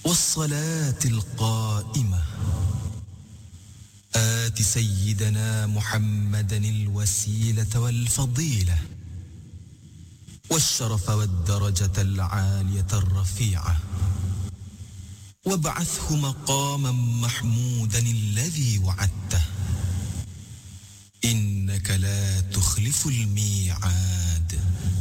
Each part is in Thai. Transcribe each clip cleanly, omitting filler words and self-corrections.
والصلاة القائمة آت سيدنا محمدا الوسيلة والفضيلة والشرف والدرجة العالية الرفيعة وابعثه مقاما محمودا الذي وعدته إنك لا تخلف الميعاد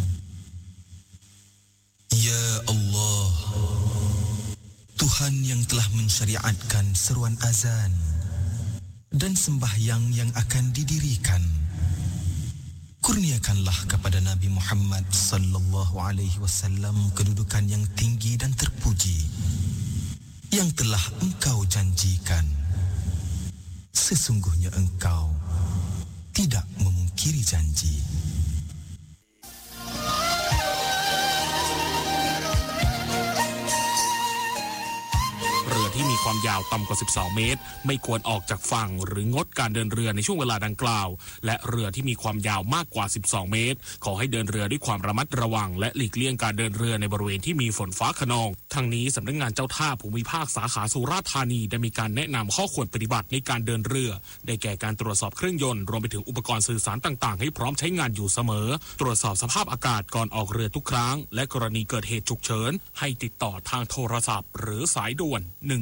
Ya Allah, Tuhan yang telah mensyariatkan seruan azan dan sembahyang yang akan didirikan, kurniakanlah kepada Nabi Muhammad sallallahu alaihi wasallam kedudukan yang tinggi dan terpuji yang telah engkau janjikan. Sesungguhnya engkau tidak memungkiri janji. ที่มีความยาวต่ำกว่า12เมตรไม่ควรออกจากฝั่งหรืองดการเดินเรือในช่วงเวลาดังกล่าวและเรือที่มีความยาวมากกว่า12เมตรขอให้เดินเรือด้วยความระมัดระวังและหลีกเลี่ยงการเดินเรือในบริเวณที่มีฝนฟ้าคะนองทั้งนี้สำนักงานเจ้าท่าภูมิภาคสาขาสุราษฎร์ธานีได้มีการแนะนำข้อควรปฏิบัติในการเดินเรือได้แก่การตรวจสอบเครื่องยนต์รวมไปถึงอุปกรณ์สื่อสารต่างๆให้พร้อมใช้งานอยู่เสมอตรวจสอบสภาพอากาศก่อนออกเรือทุกครั้งและกรณีเกิดเหตุฉุกเฉินให้ติดต่อทางโทรศัพท์หรือสายด่วน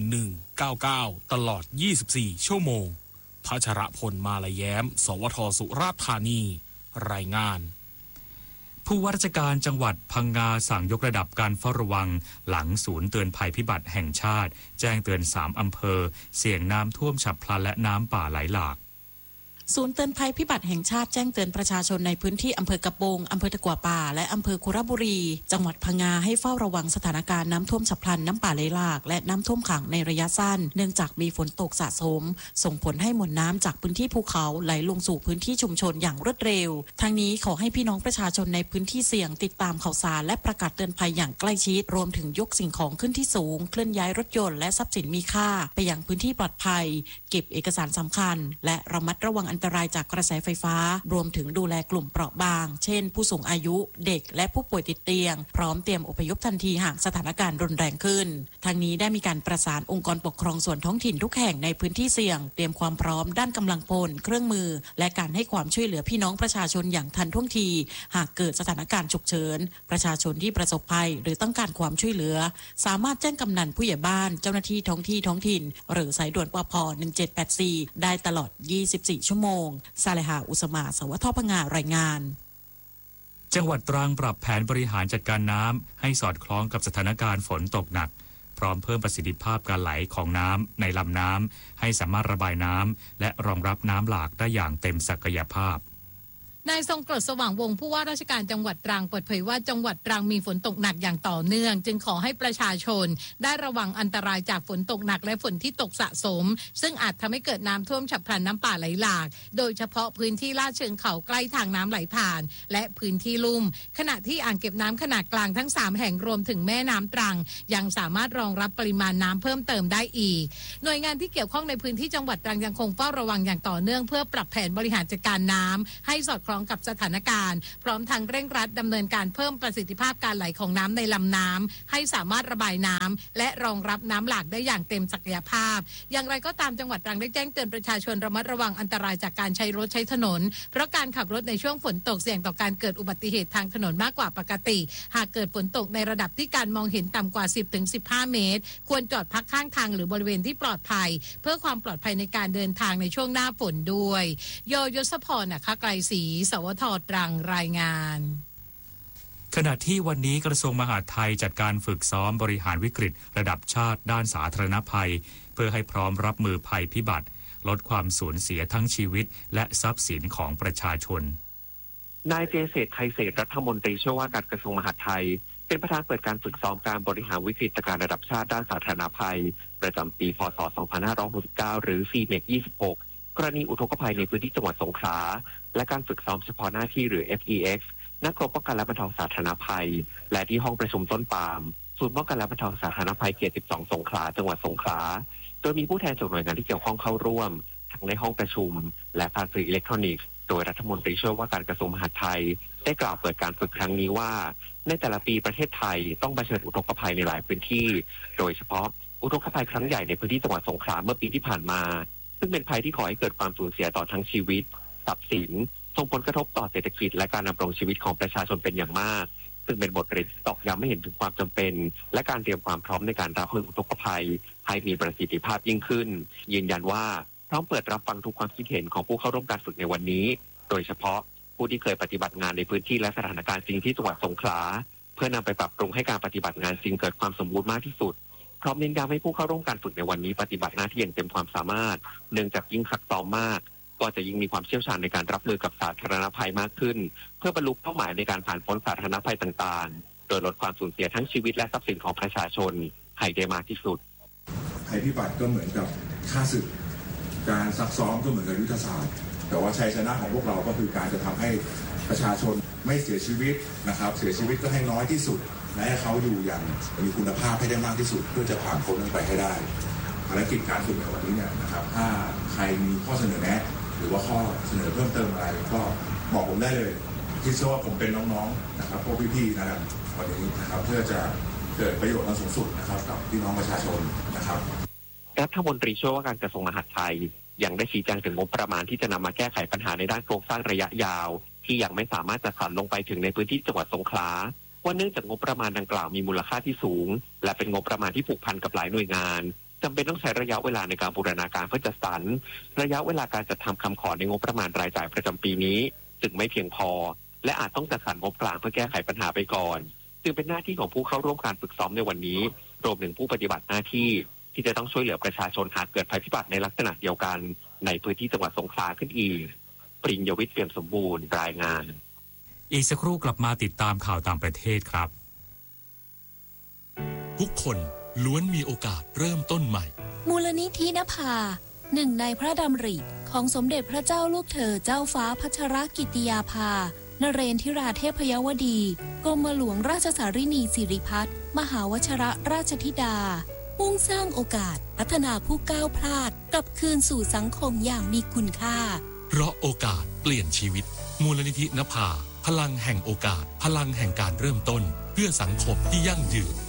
1199ตลอด24ชั่วโมงพัชรพลมาลาแย้มสวทสุราษฎร์ธานีรายงานผู้ว่าราชการจังหวัดพังงาสั่งยกระดับการเฝ้าระวังหลังศูนย์เตือนภัยพิบัติแห่งชาติแจ้งเตือน3อำเภอเสี่ยงน้ำท่วมฉับพลันและน้ำป่าไหลหลากศูนย์เตือนภัยพิบัติแห่งชาติแจ้งเตือนประชาชนในพื้นที่อำเภอกระโปงอำเภอตะกั่วป่าและอำเภอคุระบุรีจังหวัดพังงาให้เฝ้าระวังสถานการณ์น้ำท่วมฉับพลันน้ำป่าไหลหลากและน้ำท่วมขังในระยะสั้นเนื่องจากมีฝนตกสะสมส่งผลให้มวลน้ำจากพื้นที่ภูเขาไหลลงสู่พื้นที่ชุมชนอย่างรวดเร็วทั้งนี้ขอให้พี่น้องประชาชนในพื้นที่เสี่ยงติดตามข่าวสารและประกาศเตือนภัยอย่างใกล้ชิดรวมถึงยกสิ่งของขึ้นที่สูงเคลื่อนย้ายรถยนต์และทรัพย์สินมีค่าไปยังพื้นที่ปลอดภัยเก็บเอกสารสำคัญและระมัดระวังอันตรายจากกระแสไฟฟ้ารวมถึงดูแลกลุ่มเปราะบางเช่นผู้สูงอายุเด็กและผู้ป่วยติดเตียงพร้อมเตรียมอพยพทันทีหากสถานการณ์รุนแรงขึ้นทางนี้ได้มีการประสานองค์กรปกครองส่วนท้องถิ่นทุกแห่งในพื้นที่เสี่ยงเตรียมความพร้อมด้านกำลังพลเครื่องมือและการให้ความช่วยเหลือพี่น้องประชาชนอย่างทันท่วงทีหากเกิดสถานการณ์ฉุกเฉินประชาชนที่ประสบภัยหรือต้องการความช่วยเหลือสามารถแจ้งกำนันผู้ใหญ่บ้านเจ้าหน้าที่ท้องถิ่นหรือสายด่วนปภ1784ได้ตลอด24ชั่วโมงซาเลหาอุสมาสวทพังงารายงานจังหวัดตรังปรับแผนบริหารจัดการน้ำให้สอดคล้องกับสถานการณ์ฝนตกหนักพร้อมเพิ่มประสิทธิภาพการไหลของน้ำในลำน้ำให้สามารถระบายน้ำและรองรับน้ำหลากได้อย่างเต็มศักยภาพนายทรงกรดสว่างวงศ์ผู้ว่าราชการจังหวัดตรังเปิดเผยว่าจังหวัดตรังมีฝนตกหนักอย่างต่อเนื่องจึงขอให้ประชาชนได้ระวังอันตรายจากฝนตกหนักและฝนที่ตกสะสมซึ่งอาจทำให้เกิดน้ำท่วมฉับพลันน้ำป่าไหลหลากโดยเฉพาะพื้นที่ลาดเชิงเขาใกล้ทางน้ำไหลผ่านและพื้นที่ลุ่มขณะที่อ่างเก็บน้ำขนาดกลางทั้ง3แห่งรวมถึงแม่น้ำตรังยังสามารถรองรับปริมาณน้ำเพิ่มเติมได้อีกหน่วยงานที่เกี่ยวข้องในพื้นที่จังหวัดตรังยังคงเฝ้าระวังอย่างต่อเนื่องเพื่อปรับแผนบริหารจัดการน้ำให้สอดคล้องกับสถานการณ์พร้อมทางเร่งรัดดำเนินการเพิ่มประสิทธิภาพการไหลของน้ำในลำน้ำให้สามารถระบายน้ำและรองรับน้ำหลากได้อย่างเต็มศักยภาพอย่างไรก็ตามจังหวัดตรังได้แจ้งเตือนประชาชนระมัดระวังอันตรายจากการใช้รถใช้ถนนเพราะการขับรถในช่วงฝนตกเสี่ยงต่อการเกิดอุบัติเหตุทางถนนมากกว่าปกติหากเกิดฝนตกในระดับที่การมองเห็นต่ำกว่า 10-15 เมตรควรจอดพักข้างทางหรือบริเวณที่ปลอดภัยเพื่อความปลอดภัยในการเดินทางในช่วงหน้าฝนด้วยโยศพรไกรศรีสวทตรังรายงานขณะที่วันนี้กระทรวงมหาดไทยจัดการฝึกซ้อมบริหารวิกฤตระดับชาติด้านสาธารณภัยเพื่อให้พร้อมรับมือภัยพิบัติลดความสูญเสียทั้งชีวิตและทรัพย์สินของประชาชนนายเจเษตรไทยเศรษฐ์รัฐมนตรีช่วยว่าการกระทรวงมหาดไทยเป็นประธานเปิดการฝึกซ้อมการบริหารวิกฤตการณ์ระดับชาติด้านสาธารณภัยประจำปีพ.ศ. 2569หรือ CMEC 26กรณีอุทกภัยในพื้นที่จังหวัดสงขลาและการฝึกซ้อมเฉพาะหน้าที่หรือ FEX ณ กรมป้องกันและบรรเทาสาธารณภัยและที่ห้องประชุมต้นปาล์มศูนย์ป้องกันและบรรเทาสาธารณภัยเขต 12 สงขลาจังหวัดสงขลาโดยมีผู้แทนจากหน่วยงานที่เกี่ยวข้องเข้าร่วมทั้งในห้องประชุมและผ่านสื่ออิเล็กทรอนิกส์โดยรัฐมนตรีช่วยว่าการกระทรวงมหาดไทยได้กล่าวเปิดการฝึกครั้งนี้ว่าในแต่ละปีประเทศไทยต้องเผชิญอุทกภัยในหลายพื้นที่โดยเฉพาะอุทกภัยครั้งใหญ่ในพื้นที่จังหวัดสงขลาเมื่อปีที่ผ่านมาซึ่งเป็นภัยที่ก่อให้เกิดความสูญเสียต่อทั้งชีวิตทรัพย์สินส่งผลกระทบต่อเศรษฐกิจและการดำรงชีวิตของประชาชนเป็นอย่างมากซึ่งเป็นบทเรียนที่ตอกย้ำให้เห็นถึงความจำเป็นและการเตรียมความพร้อมในการรับมืออุทกภัยให้มีประสิทธิภาพยิ่งขึ้นยืนยันว่าพร้อมเปิดรับฟังทุกความคิดเห็นของผู้เข้าร่วมการฝึกในวันนี้โดยเฉพาะผู้ที่เคยปฏิบัติงานในพื้นที่และสถานการณ์จริงที่จังหวัดสงขลาเพื่อนำไปปรับปรุงให้การปฏิบัติงานจริงเกิดความสมบูรณ์มากที่สุดพร้อมเน้นย้ำให้ผู้เข้าร่วมการฝึกในวันนี้ปฏิบัติหน้าที่อย่างเต็มความสามารถเนื่องจากยิ่งซักซ้อมมากก็จะยิ่งมีความเชี่ยวชาญในการรับมือกับสาธารณภัยมากขึ้นเพื่อบรรลุเป้าหมายในการผ่านพ้นสาธารณภัยต่างๆโดยลดความสูญเสียทั้งชีวิตและทรัพย์สินของประชาชนให้ได้มากที่สุดภัยพิบัติก็เหมือนกับฆ่าศึกการซักซ้อมก็เหมือนกับยุทธศาสตร์แต่ว่าชัยชนะของพวกเราก็คือการจะทำให้ประชาชนไม่เสียชีวิตนะครับเสียชีวิตก็ให้น้อยที่สุดและให้เขาอยู่อย่างมีคุณภาพให้ได้มากที่สุดเพื่อจะผ่านพ้นไปให้ได้ภารกิจการฝึกในวันนี้เนี่ยนะครับถ้าใครมีข้อเสนอแนะหรือว่าข้อเสนอเพิ่มเติมอะไรก็บอกผมได้เลยคิดว่าผมเป็นน้องๆนะครับพวกพี่ๆนะครับวันนี้นะครับเพื่อจะเกิดประโยชน์สูงสุดนะครับกับพี่น้องประชาชนนะครับรัฐมนตรีช่วยว่าการกระทรวงมหาดไทยยังได้ชี้แจงถึงงบประมาณที่จะนำมาแก้ไขปัญหาในด้านโครงสร้างระยะยาวที่ยังไม่สามารถจัดสรรลงไปถึงในพื้นที่จังหวัดสงขลาว่าเนื่องจากงบประมาณดังกล่าวมีมูลค่าที่สูงและเป็นงบประมาณที่ผูกพันกับหลายหน่วยงานจำเป็นต้องใช้ระยะเวลาในการบูรณาการเพื่อจัดสรรระยะเวลาการจัดทำคำขอในงบประมาณรายจ่ายประจำปีนี้จึงไม่เพียงพอและอาจต้องจัดสรรงบกลางเพื่อแก้ไขปัญหาไปก่อนจึงเป็นหน้าที่ของผู้เข้าร่วมการฝึกซ้อมในวันนี้รวมถึงผู้ปฏิบัติหน้าที่ที่จะต้องช่วยเหลือประชาชนหากเกิดภัยพิบัติในลักษณะเดียวกันในพื้นที่จังหวัดสงขลาขึ้นอีกปริญญวิทย์เปี่ยมสมบูรณ์รายงานอีกสักครู่กลับมาติดตามข่าวต่างประเทศครับทุกคนล้วนมีโอกาสเริ่มต้นใหม่มูลนิธินภาหนึ่งในพระดำริของสมเด็จพระเจ้าลูกเธอเจ้าฟ้าพัชรกิติยาภานเรนทิราเทพยวดีกรมหลวงราชสารินีสิริพัฒน์มหาวชรราชธิดามุ่งสร้างโอกาสพัฒนาผู้ก้าวพลาดกลับคืนสู่สังคมอย่างมีคุณค่าเพราะโอกาสเปลี่ยนชีวิตมูลนิธินภาพลังแห่งโอกาสพลังแห่งการเริ่มต้นเพื่อสังคมที่ยั่งยืน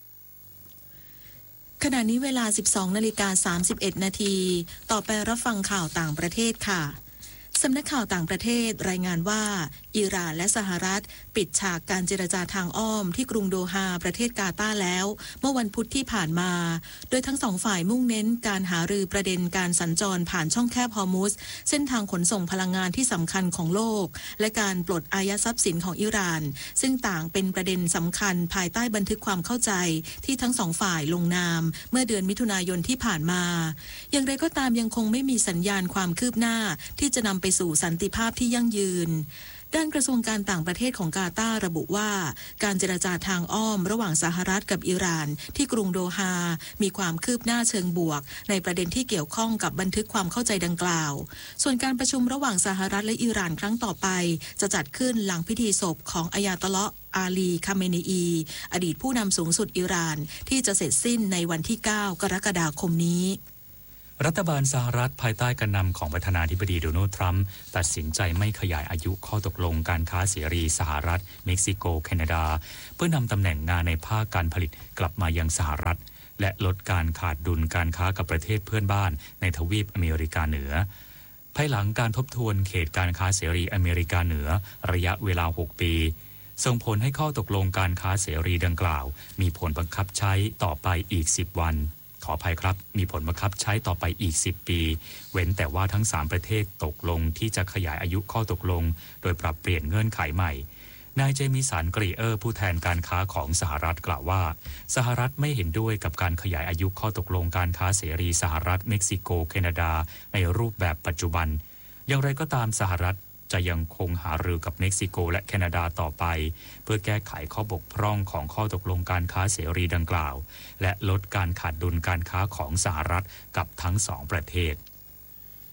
ขณะนี้เวลา 12:31 นาทีต่อไปรับฟังข่าวต่างประเทศค่ะสำนักข่าวต่างประเทศรายงานว่าอิหร่านและสหรัฐปิดฉากการเจรจาทางอ้อมที่กรุงโดฮาประเทศกาตาร์แล้วเมื่อวันพุธที่ผ่านมาโดยทั้งสองฝ่ายมุ่งเน้นการหารือประเด็นการสัญจรผ่านช่องแคบฮอร์มุซเส้นทางขนส่งพลังงานที่สำคัญของโลกและการปลดอายัดทรัพย์สินของอิหร่านซึ่งต่างเป็นประเด็นสำคัญภายใต้บันทึกความเข้าใจที่ทั้งสองฝ่ายลงนามเมื่อเดือนมิถุนายนที่ผ่านมาอย่างไรก็ตามยังคงไม่มีสัญญาณความคืบหน้าที่จะนำไปสู่สันติภาพที่ยั่งยืนด้านกระทรวงการต่างประเทศของกาตาร์ระบุว่าการเจรจาทางอ้อมระหว่างสหรัฐกับอิหร่านที่กรุงโดฮามีความคืบหน้าเชิงบวกในประเด็นที่เกี่ยวข้องกับบันทึกความเข้าใจดังกล่าวส่วนการประชุมระหว่างสหรัฐและอิหร่านครั้งต่อไปจะจัดขึ้นหลังพิธีศพของอายาตอลลอฮ์อาลีคาเมเนอีอดีตผู้นำสูงสุดอิหร่านที่จะเสร็จสิ้นในวันที่ 9 กรกฎาคมนี้รัฐบาลสหรัฐภายใต้การนำของประธานาธิบดีโดนัลด์ทรัมป์ตัดสินใจไม่ขยายอายุข้อตกลงการค้าเสรีสหรัฐเม็กซิโกแคนาดาเพื่อนำตำแหน่งงานในภาคการผลิตกลับมายังสหรัฐและลดการขาดดุลการค้ากับประเทศเพื่อนบ้านในทวีปอเมริกาเหนือภายหลังการทบทวนเขตการค้าเสรีอเมริกาเหนือระยะเวลา 6 ปีส่งผลให้ข้อตกลงการค้าเสรีดังกล่าวมีผลบังคับใช้ต่อไปอีก10 วันขออภัยครับมีผลบังคับใช้ต่อไปอีก10 ปีเว้นแต่ว่าทั้ง3ประเทศตกลงที่จะขยายอายุข้อตกลงโดยปรับเปลี่ยนเงื่อนไขใหม่นายเจมิสันกรีเออร์ผู้แทนการค้าของสหรัฐกล่าวว่าสหรัฐไม่เห็นด้วยกับการขยายอายุข้อตกลงการค้าเสรีสหรัฐเม็กซิโกแคนาดาในรูปแบบปัจจุบันอย่างไรก็ตามสหรัฐจะยังคงหารือกับเม็กซิโกและแคนาดาต่อไปเพื่อแก้ไขข้อบกพร่องของข้อตกลงการค้าเสรีดังกล่าวและลดการขาดดุลการค้าของสหรัฐกับทั้ง2ประเทศ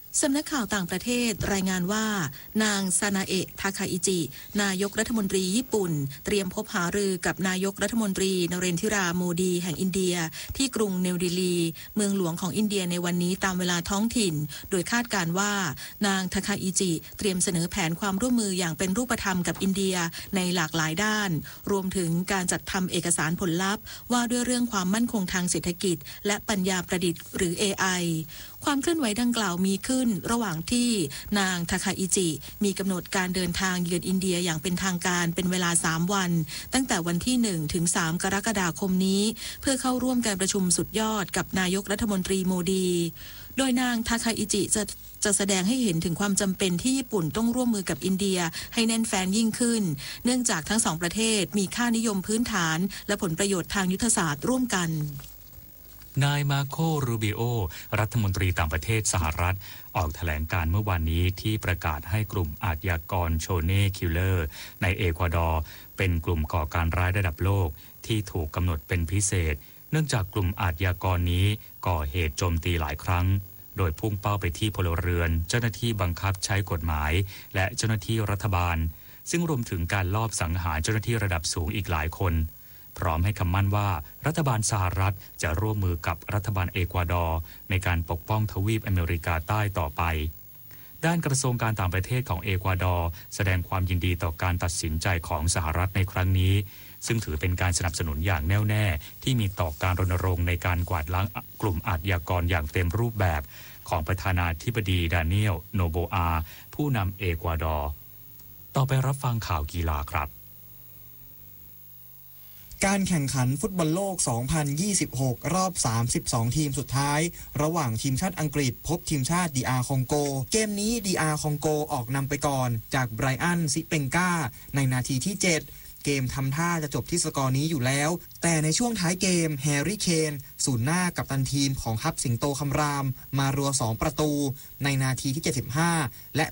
สำนักข่าวต่างประเทศรายงานว่านางซานาเอะทาคาอิจินายกรัฐมนตรีญี่ปุ่นเตรียมพบหารือกับนายกรัฐมนตรีนเรนทิราโมดีแห่งอินเดียที่กรุงนิวเดลีเมืองหลวงของอินเดียในวันนี้ตามเวลาท้องถิ่นโดยคาดการณ์ว่านางทาคาอิจิเตรียมเสนอแผนความร่วมมืออย่างเป็นรูปธรรมกับอินเดียในหลากหลายด้านรวมถึงการจัดทำเอกสารผลลัพธ์ว่าด้วยเรื่องความมั่นคงทางเศรษฐกิจและปัญญาประดิษฐ์หรือ AI ความเคลื่อนไหวดังกล่าวมีขึ้นระหว่างที่นางทาคาอิจิมีกำหนดการเดินทางเยือนอินเดียอย่างเป็นทางการเป็นเวลา3วันตั้งแต่วันที่1ถึง3กรกฎาคมนี้เพื่อเข้าร่วมการประชุมสุดยอดกับนายกรัฐมนตรีโมดีโดยนางทาคาอิจิจะแสดงให้เห็นถึงความจำเป็นที่ญี่ปุ่นต้องร่วมมือกับอินเดียให้แน่นแฟ้นยิ่งขึ้นเนื่องจากทั้งสองประเทศมีค่านิยมพื้นฐานและผลประโยชน์ทางยุทธศาสตร์ร่วมกันนายมาโค รูบิโอรัฐมนตรีต่างประเทศสหรัฐออกแถลงการเมื่อวานนี้ที่ประกาศให้กลุ่มอาชญากรโชเน่คิลเลอร์ในเอกวาดอร์เป็นกลุ่มก่อการร้ายระดับโลกที่ถูกกำหนดเป็นพิเศษเนื่องจากกลุ่มอาชญากรนี้ก่อเหตุโจมตีหลายครั้งโดยพุ่งเป้าไปที่พลเรือนเจ้าหน้าที่บังคับใช้กฎหมายและเจ้าหน้าที่รัฐบาลซึ่งรวมถึงการลอบสังหารเจ้าหน้าที่ระดับสูงอีกหลายคนพร้อมให้คำมั่นว่ารัฐบาลสหรัฐจะร่วมมือกับรัฐบาลเอกวาดอร์ในการปกป้องทวีปอเมริกาใต้ต่อไปด้านกระทรวงการต่างประเทศของเอกวาดอร์แสดงความยินดีต่อการตัดสินใจของสหรัฐในครั้งนี้ซึ่งถือเป็นการสนับสนุนอย่างแน่วแน่ที่มีต่อการรณรงค์ในการกวาดล้างกลุ่มอาชญากรอย่างเต็มรูปแบบของประธานาธิบดีดาเนียลโนโบอาผู้นำเอกวาดอร์ต่อไปรับฟังข่าวกีฬาครับการแข่งขันฟุตบอลโลก 2026 รอบ 32 ทีมสุดท้ายระหว่างทีมชาติอังกฤษพบทีมชาติDR คองโกเกมนี้DR คองโกออกนำไปก่อนจากไบรอันซิเปงกาในนาทีที่ 7 เกมทำท่าจะจบที่สกอร์นี้อยู่แล้วแต่ในช่วงท้ายเกมแฮร์รี่เคนศูนย์หน้ากัปตันทีมของทัพสิงโตคำรามมารัว2ประตูในนาทีที่ 75 และ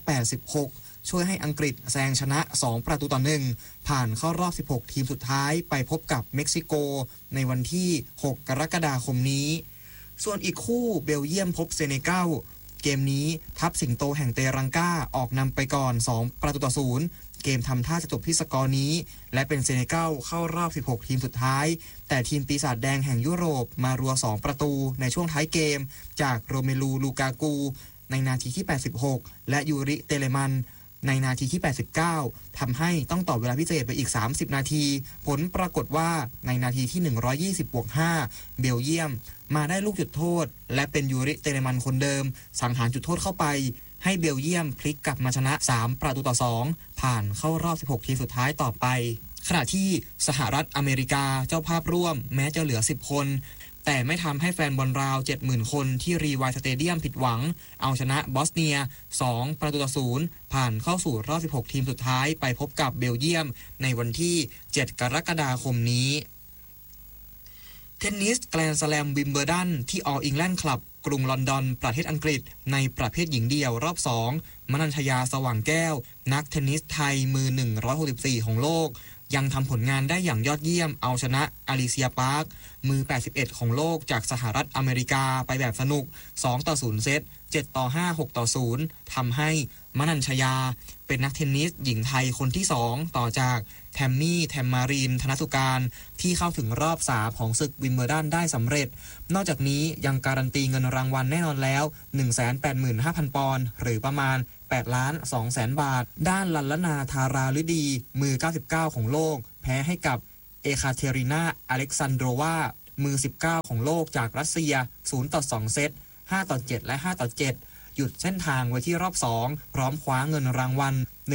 86ช่วยให้อังกฤษแซงชนะ2ประตูต่อ1ผ่านเข้ารอบ16ทีมสุดท้ายไปพบกับเม็กซิโกในวันที่6กรกฎาคมนี้ส่วนอีกคู่เบลเยียมพบเซเนกัลเกมนี้ทัพสิงโตแห่งเตรังกาออกนำไปก่อน2ประตูต่อ0เกมทำท่าจะจบที่สกอร์นี้และเป็นเซเนกัลเข้ารอบ16ทีมสุดท้ายแต่ทีมปีศาจแดงแห่งยุโรปมารัว2ประตูในช่วงท้ายเกมจากโรเมลูลูกากูในนาทีที่86และยูริเตเลมันในนาทีที่89ทำให้ต้องต่อเวลาพิเศษไปอีก30นาทีผลปรากฏว่าในนาทีที่120+5เบลเยียมมาได้ลูกจุดโทษและเป็นยูริเตเลมันคนเดิมสังหารจุดโทษเข้าไปให้เบลเยียมพลิกกลับมาชนะ3ประตูต่อ2ผ่านเข้ารอบ16ทีมสุดท้ายต่อไปขณะที่สหรัฐอเมริกาเจ้าภาพร่วมแม้จะเหลือ10คนแต่ไม่ทำให้แฟนบอลราว 70,000 คนที่รีวายสเตเดียมผิดหวังเอาชนะบอสเนีย2ประตูต่อ0ผ่านเข้าสู่รอบ16ทีมสุดท้ายไปพบกับเบลเยียมในวันที่7กรกฎาคมนี้เทนนิสแกรนด์สแลมวิมเบิลดันที่ออลอิงแลนด์คลับกรุงลอนดอนประเทศอังกฤษในประเภทหญิงเดี่ยวรอบ2มนัญชยาสว่างแก้วนักเทนนิสไทยมือ164ของโลกยังทำผลงานได้อย่างยอดเยี่ยมเอาชนะอลิเซียปาร์คมือ81ของโลกจากสหรัฐอเมริกาไปแบบสนุก2-0เซต7-5 6-0ทำให้มนัญชยาเป็นนักเทนนิสหญิงไทยคนที่2ต่อจากแทมมี่แทมมารีนธนสุการที่เข้าถึงรอบ3ของศึกวิมเบิลดันได้สำเร็จนอกจากนี้ยังการันตีเงินรางวัลแน่นอนแล้ว 185,000 ปอนด์หรือประมาณ8,200,000 บาทด้านลัลนาธาราฤดีมือ99ของโลกแพ้ให้กับเอคาเทรินาอเล็กซานโดรวามือ19ของโลกจากรัสเซีย0-2เซต5-7และ5-7หยุดเส้นทางไว้ที่รอบ2พร้อมคว้าเงินรางวัล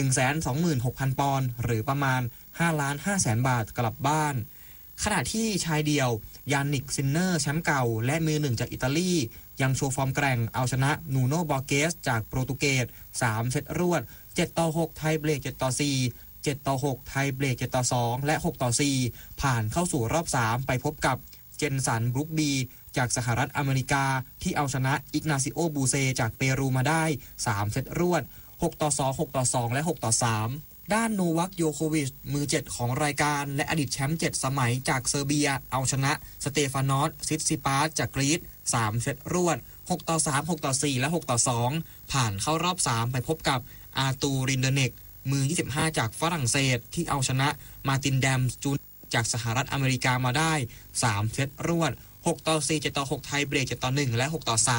126,000 ปอนด์หรือประมาณ5,500,000 บาทกลับบ้านขณะที่ชายเดี่ยวยานิกซินเนอร์แชมป์เก่าและมือ1จากอิตาลียังโชว์ฟอร์มแกร่งเอาชนะนูโนบอร์เกสจากโปรตุเกส3เซตรวด7-6ไทยเบรก7-4 7-6ไทยเบรก7-2และ6-4ผ่านเข้าสู่รอบ3ไปพบกับเจนสันบรุกบีจากสหรัฐอเมริกาที่เอาชนะอิกนาซิโอบูเซจากเปรูมาได้3เซตรวด6-2 6-2และ6-3 ด้านโนวัคโยโควิชมือ7ของรายการและอดีตแชมป์7สมัยจากเซอร์เบียเอาชนะสเตฟานอสซิตซิปาสจากกรีซ3เซตรวด6-3 6-4 และ6-2ผ่านเข้ารอบ3ไปพบกับอาตูรินเดเนกมือ25จากฝรั่งเศสที่เอาชนะมาตินแดมจูนจากสหรัฐอเมริกามาได้3เซตรวด6-4 7-6 ไทยเบรก 7-1 และ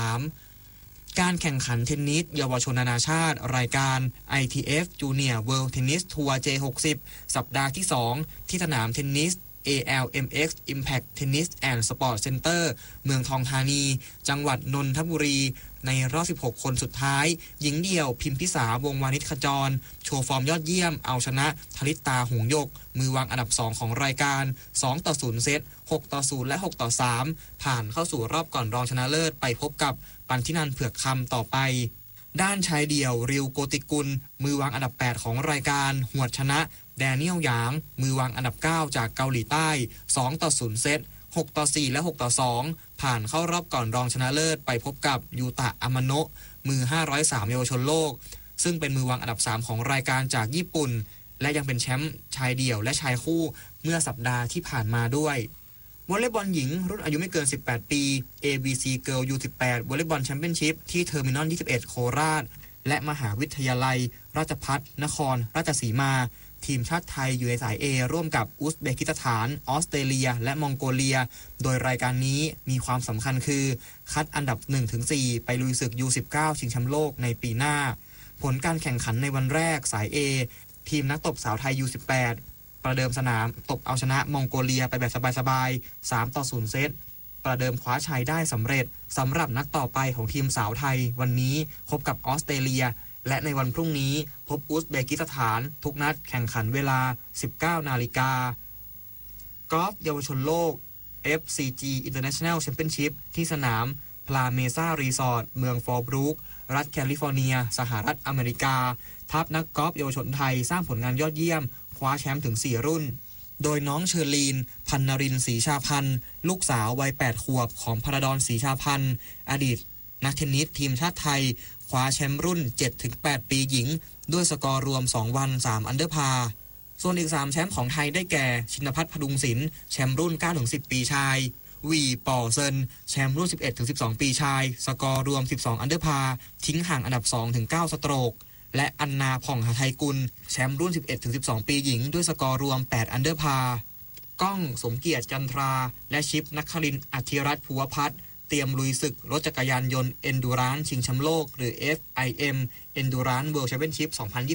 6-3การแข่งขันเทนนิสเยาวชนนานาชาติรายการ ITF Junior World Tennis Tour J60 สัปดาห์ที่2ที่สนามเทนนิส ALMX Impact Tennis and Sport Center เมืองทองธานีจังหวัดนนทบุรีในรอบ16คนสุดท้ายหญิงเดี่ยวพิมพิสาวงวานิชขจรโชว์ฟอร์มยอดเยี่ยมเอาชนะธลิตาหงส์หยกมือวางอันดับ2ของรายการ2-0 เซต 6-0 และ 6-3 ผ่านเข้าสู่รอบก่อนรองชนะเลิศไปพบกับปันธินันท์เผือกคำต่อไปด้านชายเดี่ยวริวโกติกุลมือวางอันดับ8ของรายการหวดชนะแดเนียลหยางมือวางอันดับ9จากเกาหลีใต้2-0 เซต 6-4 และ 6-2 ผ่านเข้ารอบก่อนรองชนะเลิศไปพบกับยูตะอามาโนะมือ503เยาวชนโลกซึ่งเป็นมือวางอันดับ3ของรายการจากญี่ปุ่นและยังเป็นแชมป์ชายเดี่ยวและชายคู่เมื่อสัปดาห์ที่ผ่านมาด้วยวอลเลย์บอลหญิงรุ่นอายุไม่เกิน18ปี ABC Girl U18 วอลเลย์บอลแชมเปี้ยนชิพที่เทอร์มินอล21โคราชและมหาวิทยาลัยราชภัฏนครราชสีมาทีมชาติไทยอยู่ในสาย A ร่วมกับอุซเบกิสถานออสเตรเลียและมองโกเลียโดยรายการนี้มีความสำคัญคือคัดอันดับ 1-4 ไปลุยศึก U19 ชิงแชมป์โลกในปีหน้าผลการแข่งขันในวันแรกสาย A ทีมนักตบสาวไทย U18 ประเดิมสนามตบเอาชนะมองโกเลียไปแบบสบายๆ 3-0 เซตประเดิมคว้าชัยได้สำเร็จสำหรับนัดต่อไปของทีมสาวไทยวันนี้พบกับออสเตรเลียและในวันพรุ่งนี้พบอุซเบกิสถานทุกนัดแข่งขันเวลา 19 นาฬิกากอล์ฟเยาวชนโลก FCG International Championship ที่สนามพลาเมซ่ารีสอร์ทเมืองฟอร์บรูครัฐแคลิฟอร์เนียสหรัฐอเมริกาทัพนักกอล์ฟเยาวชนไทยสร้างผลงานยอดเยี่ยมคว้าแชมป์ถึง4รุ่นโดยน้องเชอรีนพันนรินทร์ศรีชาพันธ์ลูกสาววัย8ขวบของพระดอนศรีชาพันธ์อดีตนักเทนนิสทีมชาติไทยคว้าแชมป์รุ่น 7-8 ปีหญิงด้วยสกอร์รวม2วัน3อันเดอร์พาร์ส่วนอีก3แชมป์ของไทยได้แก่ชินภัทรพดุงศิลป์แชมป์รุ่น 9-10 ปีชายวีป่อเซินแชมป์รุ่น 11-12 ปีชายสกอร์รวม12อันเดอร์พาร์ทิ้งห่างอันดับ 2-9 สโตรกและอันนาผ่องหทัยกุลแชมป์รุ่น 11-12 ปีหญิงด้วยสกอร์รวม8อันเดอร์พาร์ก้องสมเกียรติจันทราและชิปนักครินทร์อธิรัตน์ภูวพัฒน์เตรียมลุยศึกรถจักรยานยนต์ Endurance ชิงแชมป์โลกหรือ FIM Endurance World Championship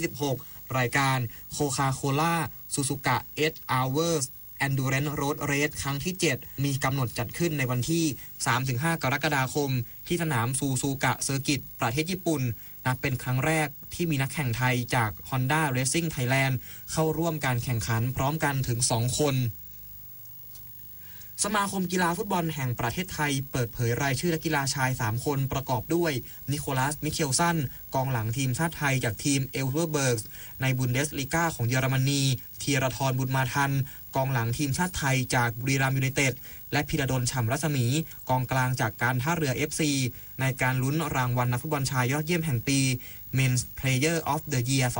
2026 รายการโคคาโคล่าซูซูกะ 8 Hours Endurance Road Race ครั้งที่ 7 มีกำหนดจัดขึ้นในวันที่ 3-5 กรกฎาคมที่สนามซูซูกะเซอร์กิตประเทศญี่ปุ่นนับเป็นครั้งแรกที่มีนักแข่งไทยจาก Honda Racing Thailand เข้าร่วมการแข่งขันพร้อมกันถึง2คนสมาคมกีฬาฟุตบอลแห่งประเทศไทยเปิดเผยรายชื่อนักกีฬาชาย3คนประกอบด้วยนิโคลัสมิเคลสันกองหลังทีมชาติไทยจากทีมเอลเวอร์เบิร์กในบุนเดสลีกาของเยอรมนีธีรทรบุญมาทันกองหลังทีมชาติไทยจากบุรีรัมย์ยูไนเต็ดและพิรดลฉ่ำรัศมีกองกลางจากการท่าเรือ FC ในการลุ้นรางวัลนักฟุตบอลชายยอดเยี่ยมแห่งปี Men's Player of the Year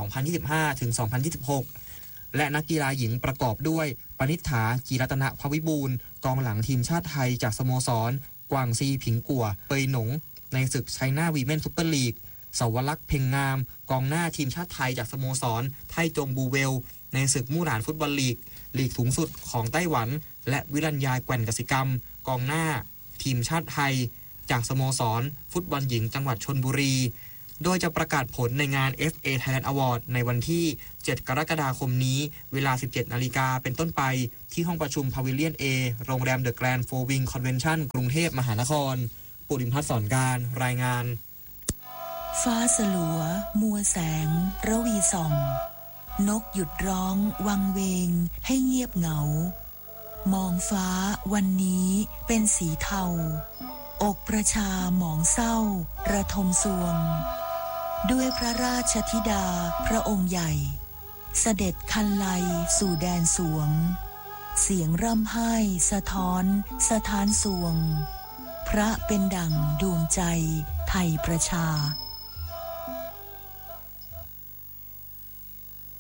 2025-2026 และนักกีฬาหญิงประกอบด้วยปณิษฐากีรัตนภวิบูลย์กองหลังทีมชาติไทยจากสโมสรกวางซีผิงกัวเปยหนงในศึกไชน่าวีเมนซุปเปอร์ลีกสวรักษ์เพ็งงามกองหน้าทีมชาติไทยจากสโมสรไทจงบูเวลในศึกมู่หลานฟุตบอลลีกสูงสุดของไต้หวันและวิรัญญาแก่นกสิกรรมกองหน้าทีมชาติไทยจากสโมสรฟุตบอลหญิงจังหวัดชลบุรีโดยจะประกาศผลในงาน FA Thailand Award ในวันที่ 7 กรกฎาคมนี้เวลา 17 นาฬิกาเป็นต้นไปที่ห้องประชุมพาวิเลียน A โรงแรมเดอะแกรนด์โฟร์วิงคอนเวนชั่นกรุงเทพมหานครปุริมพัฒน์สอนการรายงานฟ้าสลัวมัวแสงระวีส่องนกหยุดร้องวังเวงให้เงียบเหงามองฟ้าวันนี้เป็นสีเทาอกประชาหมองเศร้าระทมสวงด้วยพระราชธิดาพระองค์ใหญ่เสด็จคันไลสู่แดนสวงเสียงร่ำไห้สะท้อนสถานสวงพระเป็นดั่งดวงใจไทยประชา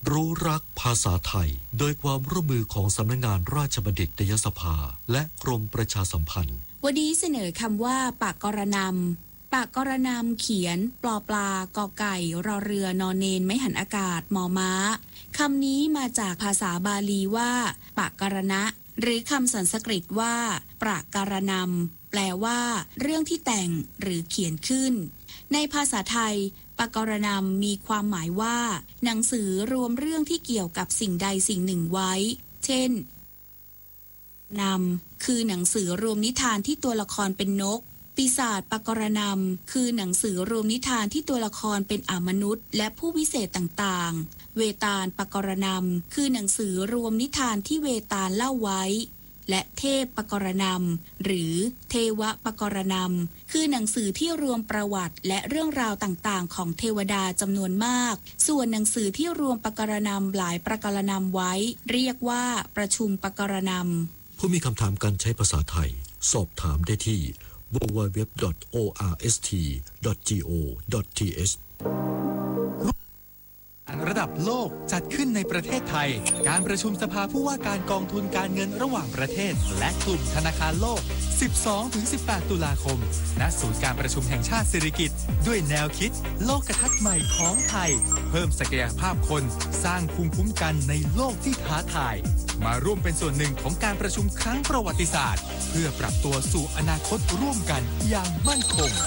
รู้รักภาษาไทยโดยความร่วมมือของสำนักงานราชบัณฑิตยสภาและกรมประชาสัมพันธ์วันนี้เสนอคำว่าปากกรณำปากกรณำเขียนปลอปลากอไก่รอเรือนอนเนนไม่หันอากาศมอม้าคำนี้มาจากภาษาบาลีว่าปากกรณะหรือคำสันสกฤตว่าปรากรณำแปลว่าเรื่องที่แต่งหรือเขียนขึ้นในภาษาไทยปากรณำมีความหมายว่าหนังสือรวมเรื่องที่เกี่ยวกับสิ่งใดสิ่งหนึ่งไว้เช่นนำคือหนังสือรวมนิทานที่ตัวละครเป็นนกปีศาจปากรณำคือหนังสือรวมนิทานที่ตัวละครเป็นมนุษย์และผู้วิเศษต่างๆเวตาลปากรณำคือหนังสือรวมนิทานที่เวตาลเล่าไว้และเทพปกรณำหรือเทวปกรณำคือหนังสือที่รวมประวัติและเรื่องราวต่างๆของเทวดาจำนวนมากส่วนหนังสือที่รวมปกรณำหลายปกรณำไว้เรียกว่าประชุมปกรณำผู้มีคำถามการใช้ภาษาไทยสอบถามได้ที่ www.orst.go.th ระดับโลกจัดขึ้นในประเทศไทยการประชุมสภาผู้ว่าการกองทุนการเงินระหว่างประเทศและกลุ่มธนาคารโลก 12-18 ตุลาคมณศูนย์การประชุมแห่งชาติสิริกิติ์ด้วยแนวคิดโลกทัศน์ใหม่ของไทยเพิ่มศักยภาพคนสร้างภูมิคุ้มกันในโลกที่ท้าทายมาร่วมเป็นส่วนหนึ่งของการประชุมครั้งประวัติศาสตร์เพื่อปรับตัวสู่อนาคตร่วมกันอย่างมั่นคง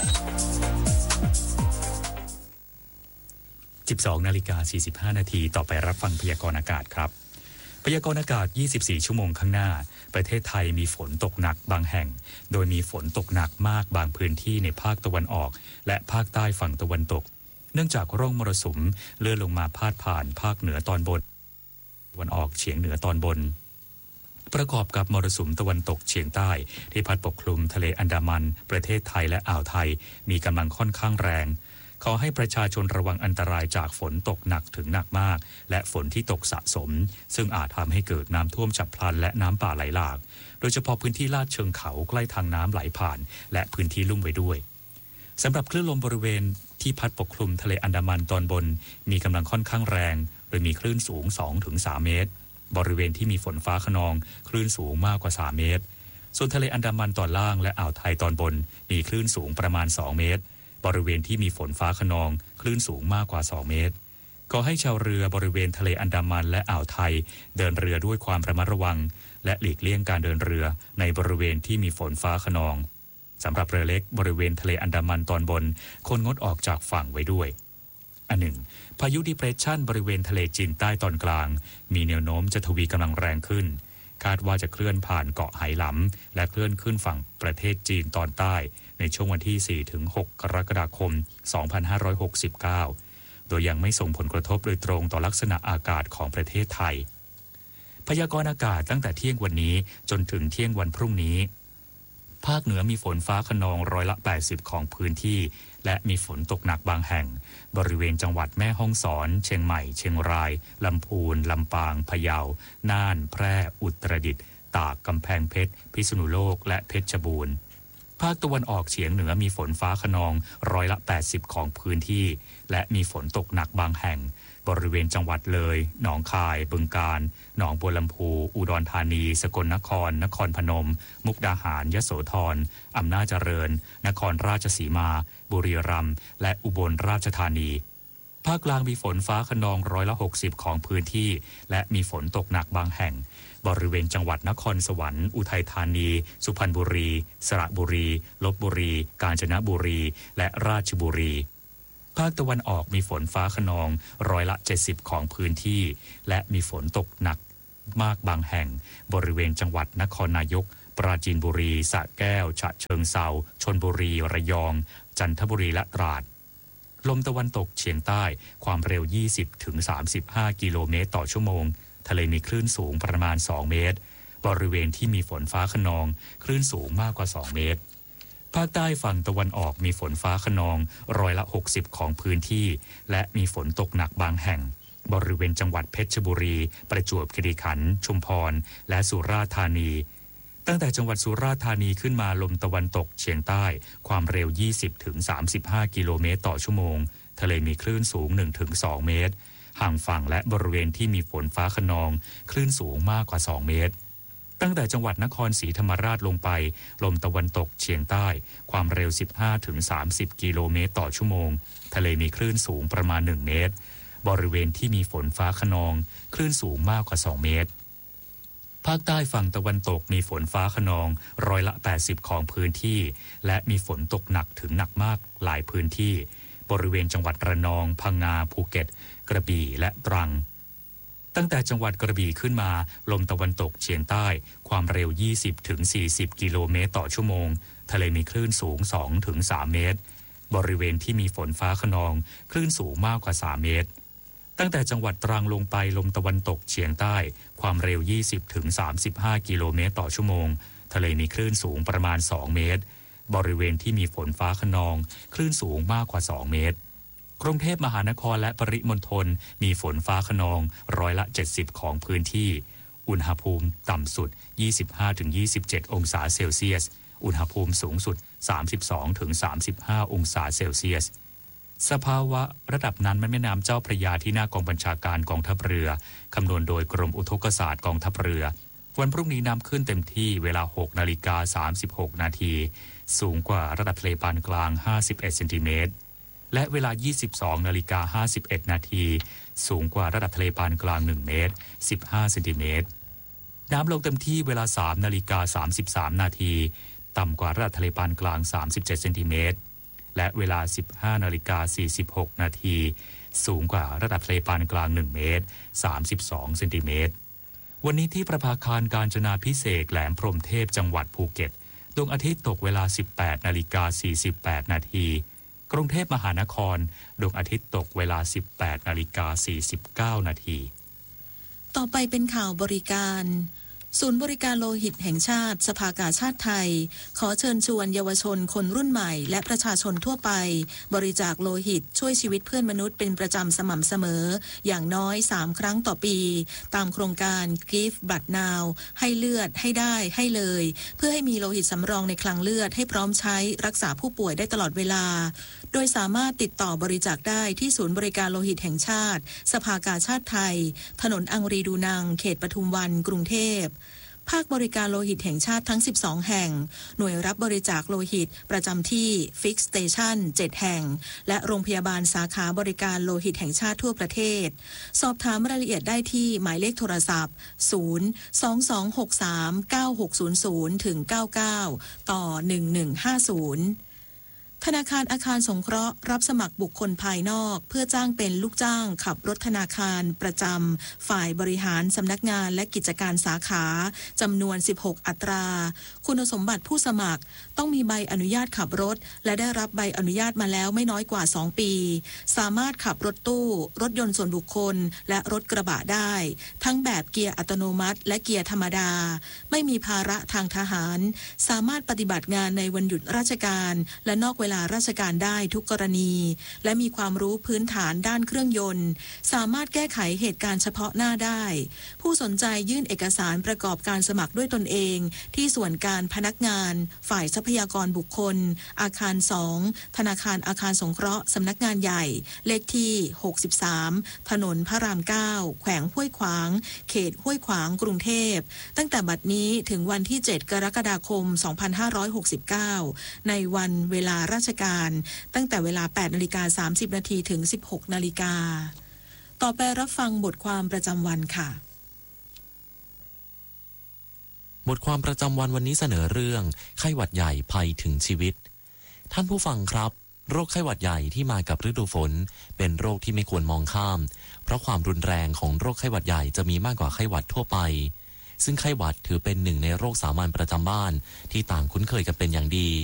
12:45 น.ต่อไปรับฟังพยากรณ์อากาศครับพยากรณ์อากาศ24ชั่วโมงข้างหน้าประเทศไทยมีฝนตกหนักบางแห่งโดยมีฝนตกหนักมากบางพื้นที่ในภาคตะวันออกและภาคใต้ฝั่งตะวันตกเนื่องจากร่องมรสุมเลื่อนลงมาพาดผ่านภาคเหนือตอนบนตะวันออกเฉียงเหนือตอนบนประกอบกับมรสุมตะวันตกเฉียงใต้ที่พัดปกคลุมทะเลอันดามันประเทศไทยและอ่าวไทยมีกำลังค่อนข้างแรงขอให้ประชาชนระวังอันตรายจากฝนตกหนักถึงหนักมากและฝนที่ตกสะสมซึ่งอาจทำให้เกิดน้ำท่วมฉับพลันและน้ำป่าไหลหลากโดยเฉพาะพื้นที่ลาดเชิงเขาใกล้ทางน้ำไหลผ่านและพื้นที่ลุ่มไว้ด้วยสำหรับคลื่นลมบริเวณที่พัดปกคลุมทะเลอันดามันตอนบนมีกำลังค่อนข้างแรงโดยมีคลื่นสูง 2-3 เมตรบริเวณที่มีฝนฟ้าคะนองคลื่นสูงมากกว่า3 เมตรส่วนทะเลอันดามันตอนล่างและอ่าวไทยตอนบนมีคลื่นสูงประมาณ2 เมตรบริเวณที่มีฝนฟ้าคะนองคลื่นสูงมากกว่า2 เมตรขอให้ชาวเรือบริเวณทะเลอันดามันและอ่าวไทยเดินเรือด้วยความระมัดระวังและหลีกเลี่ยงการเดินเรือในบริเวณที่มีฝนฟ้าคะนองสำหรับเรือเล็กบริเวณทะเลอันดามันตอนบนควรงดออกจากฝั่งไว้ด้วยอันหนึ่งพายุดิเพรสชันบริเวณทะเลจีนใต้ตอนกลางมีแนวโน้มจะทวีกำลังแรงขึ้นคาดว่าจะเคลื่อนผ่านเกาะไหหลำและเคลื่อนขึ้นฝั่งประเทศจีนตอนใต้ในช่วงวันที่ 4-6 กรกฎาคม 2569 โดยยังไม่ส่งผลกระทบโดยตรงต่อลักษณะอากาศของประเทศไทยพยากรณ์อากาศตั้งแต่เที่ยงวันนี้จนถึงเที่ยงวันพรุ่งนี้ภาคเหนือมีฝนฟ้าคะนอง80%ของพื้นที่และมีฝนตกหนักบางแห่งบริเวณจังหวัดแม่ฮ่องสอนเชียงใหม่เชียงรายลำพูนลำปางพะเยาน่านแพร่อุตรดิตถ์ตากกำแพงเพชรพิษณุโลกและเพชรบูรณ์ภาคตะวันออกเฉียงเหนือมีฝนฟ้าคะนอง80%ของพื้นที่และมีฝนตกหนักบางแห่งบริเวณจังหวัดเลยหนองคายบึงกาฬหนองบัวลำพูอุดรธานีสกลนครนครพนมมุกดาหารยโสธรอำนาจเจริญนครราชสีมาบุรีรัมย์และอุบลราชธานีภาคกลางมีฝนฟ้าคะนอง60%ของพื้นที่และมีฝนตกหนักบางแห่งบริเวณจังหวัดนครสวรรค์อุทัยธานีสุพรรณบุรีสระบุรีลพบุรีกาญจนบุรีและราชบุรีภาคตะวันออกมีฝนฟ้าคะนอง70%ของพื้นที่และมีฝนตกหนักมากบางแห่งบริเวณจังหวัดนครนายกปราจีนบุรีสระแก้วฉะเชิงเทราชลบุรีระยองจันทบุรีและตราดลมตะวันตกเฉียงใต้ความเร็ว 20-35 กิโลเมตรต่อชั่วโมงทะเลมีคลื่นสูงประมาณ2 เมตรบริเวณที่มีฝนฟ้าคะนองคลื่นสูงมากกว่า2 เมตรภาคใต้ฝั่งตะวันออกมีฝนฟ้าคะนอง60%ของพื้นที่และมีฝนตกหนักบางแห่งบริเวณจังหวัดเพชรบุรีประจวบคีรีขันธ์ชุมพรและสุราษฎร์ธานีตั้งแต่จังหวัดสุราษฎร์ธานีขึ้นมาลมตะวันตกเฉียงใต้ความเร็ว 20-35 กิโลเมตรต่อชั่วโมงทะเลมีคลื่นสูง 1-2 เมตรห่างฝั่งและบริเวณที่มีฝนฟ้าคะนองคลื่นสูงมากกว่า2 เมตรตั้งแต่จังหวัดนครศรีธรรมราชลงไปลมตะวันตกเฉียงใต้ความเร็ว 15-30 กิโลเมตรต่อชั่วโมงทะเลมีคลื่นสูงประมาณ1 เมตรบริเวณที่มีฝนฟ้าคะนองคลื่นสูงมากกว่า2 เมตรภาคใต้ฝั่งตะวันตกมีฝนฟ้าคะนอง80%ของพื้นที่และมีฝนตกหนักถึงหนักมากหลายพื้นที่บริเวณจังหวัดระนองพังงาภูเก็ตกระบี่และตรังตั้งแต่จังหวัดกระบี่ขึ้นมาลมตะวันตกเฉียงใต้ความเร็ว 20-40 กิโลเมตรต่อชั่วโมงทะเลมีคลื่นสูง 2-3 เมตรบริเวณที่มีฝนฟ้าคะนองคลื่นสูงมากกว่า3 เมตรตั้งแต่จังหวัดตรังลงไปลมตะวันตกเฉียงใต้ความเร็ว 20-35 กิโลเมตรต่อชั่วโมงทะเลมีคลื่นสูงประมาณ2 เมตรบริเวณที่มีฝนฟ้าคะนองคลื่นสูงมากกว่า2 เมตรกรุงเทพมหานครและปริมณฑลมีฝนฟ้าคะนอง70%ของพื้นที่อุณหภูมิต่ำสุด 25-27 องศาเซลเซียสอุณหภูมิสูงสุด 32-35 องศาเซลเซียสสภาวะระดับน้ำแม่น้ำเจ้าพระยาที่หน้ากองบัญชาการกองทัพเรือคำนวณโดยกรมอุทกศาสตร์กองทัพเรือวันพรุ่งนี้น้ำขึ้นเต็มที่เวลา 6:36 นาทีสูงกว่าระดับทะเลปานกลาง51 เซนติเมตรและเวลา 22:51 นาทีสูงกว่าระดับทะเลปานกลาง1 เมตร 15 เซนติเมตรน้ำลงเต็มที่เวลา 3:33 นาทีต่ำกว่าระดับทะเลปานกลาง37 เซนติเมตรและเวลา 15:46 นาทีสูงกว่าระดับทะเลปานกลาง1 เมตร 32 เซนติเมตรวันนี้ที่ประภาคารกาญจนาภิเษกแหลมพรหมเทพจังหวัดภูเก็ตดวงอาทิตย์ตกเวลา 18:48 นาทีกรุงเทพมหานครดวงอาทิตย์ตกเวลา 18:49 นาทีต่อไปเป็นข่าวบริการศูนย์บริการโลหิตแห่งชาติสภากาชาดไทยขอเชิญชวนเยาวชนคนรุ่นใหม่และประชาชนทั่วไปบริจาคโลหิตช่วยชีวิตเพื่อนมนุษย์เป็นประจำสม่ำเสมออย่างน้อย3 ครั้งต่อปีตามโครงการ Give Blood Now ให้เลือดให้ได้ให้เลยเพื่อให้มีโลหิตสำรองในคลังเลือดให้พร้อมใช้รักษาผู้ป่วยได้ตลอดเวลาโดยสามารถติดต่อบริจาคได้ที่ศูนย์บริการโลหิตแห่งชาติสภากาชาดไทยถนนอังรีดูนังเขตปทุมวันกรุงเทพภาคบริการโลหิตแห่งชาติทั้ง12แห่งหน่วยรับบริจาคโลหิตประจำที่ Fix Station 7 แห่งและโรงพยาบาลสาขาบริการโลหิตแห่งชาติทั่วประเทศสอบถามรายละเอียดได้ที่หมายเลขโทรศัพท์022639600-99ต่อ1150ธนาคารอาคารสงเคราะห์รับสมัครบุคคลภายนอกเพื่อจ้างเป็นลูกจ้างขับรถธนาคารประจำฝ่ายบริหารสำนักงานและกิจการสาขาจำนวน16อัตราคุณสมบัติผู้สมัครต้องมีใบอนุญาตขับรถและได้รับใบอนุญาตมาแล้วไม่น้อยกว่า2 ปีสามารถขับรถตู้รถยนต์ส่วนบุคคลและรถกระบะได้ทั้งแบบเกียร์อัตโนมัติและเกียร์ธรรมดาไม่มีภาระทางทหารสามารถปฏิบัติงานในวันหยุดราชการและนอกเวลาราชการได้ทุกกรณีและมีความรู้พื้นฐานด้านเครื่องยนต์สามารถแก้ไขเหตุการณ์เฉพาะหน้าได้ผู้สนใจยื่นเอกสารประกอบการสมัครด้วยตนเองที่ส่วนการพนักงานฝ่ายทรัพยากรบุคคลอาคาร2ธนาคารอาคารสงเคราะห์สำนักงานใหญ่เลขที่63ถนนพระราม9แขวงห้วยขวางเขตห้วยขวางกรุงเทพตั้งแต่บัดนี้ถึงวันที่7 กรกฎาคม 2569ในวันเวลาราชการตั้งแต่เวลา 8:30 นาทีถึง 16:00 น.ต่อไปรับฟังบทความประจำวันค่ะบทความประจำวันวันนี้เสนอเรื่องไข้หวัดใหญ่ภัยถึงชีวิตท่านผู้ฟังครับโรคไข้หวัดใหญ่ที่มากับฤดูฝนเป็นโรคที่ไม่ควรมองข้ามเพราะความรุนแรงของโรคไข้หวัดใหญ่จะมีมากกว่าไข้หวัดทั่วไปซึ่งไข้หวัดถือเป็นหนึ่งในโรคสามัญประจำบ้านที่ต่างคุ้นเคยกันเป็นอย่างดี